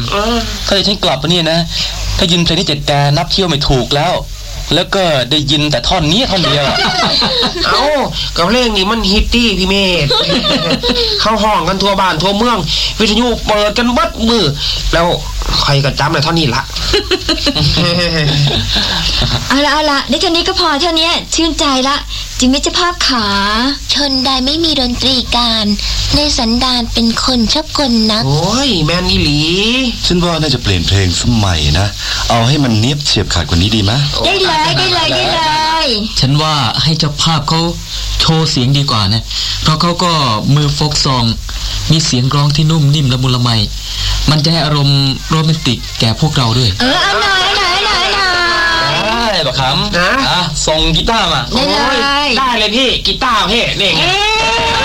ถ้าฉันกลับมาเนี่ยนะถ้ายินเพลงที่เจ็ดแดนับเที่ยวไม่ถูกแล้วก็ได้ยินแต่ท่อนนี้ท่อนเดียวเอ้ากับเพลงนี้มันฮิตตี้พี่เมธเข้าห้องกันทั่วบ้านทั่วเมืองวิทยุเปิดกันบัดมือแล้วใครก็จำเลยเท่านี้ละเอาละได้แค่นี้ก็พอเท่านี้ชื่นใจละจริงไหมเจ้าภาพขาชนใดไม่มีดนตรีการในสันดานเป็นคนชอบกลนักโอ้ยแมนอีหลีฉันว่าน่าจะเปลี่ยนเพลงสมัยนะเอาให้มันเนียบเฉียบขาดกว่านี้ดีไหมได้เลยฉันว่าให้เจ้าภาพเขาโชว์เสียงดีกว่านะเพราะเขาก็มือโฟกซองมีเสียงร้องที่นุ่มนิ่มละมุนละไมมันจะให้อารมณ์โรแมนติกแก่พวกเราด้วยเอาหน่อยได้บักขำส่งกีตาร์มาได้เลยพี่กีตาร์พี่นี่ไง